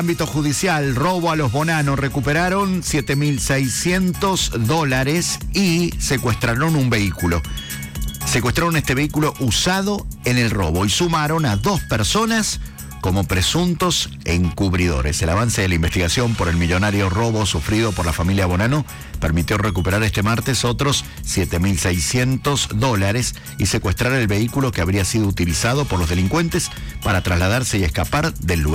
Ámbito judicial, robo a los Bonanno, recuperaron $7.600 y secuestraron un vehículo. Secuestraron este vehículo usado en el robo y sumaron a 2 personas como presuntos encubridores. El avance de la investigación por el millonario robo sufrido por la familia Bonanno permitió recuperar este martes otros $7.600 y secuestrar el vehículo que habría sido utilizado por los delincuentes para trasladarse y escapar del lugar.